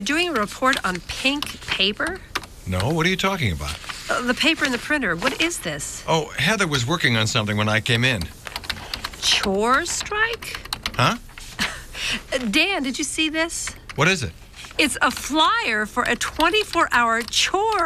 Doing a report on pink paper? No, what are you talking about? The paper in the printer. What is this? Oh, Heather was working on something when I came in. Chore strike? Huh? Dan, did you see this? What is it? It's a flyer for a 24-hour chore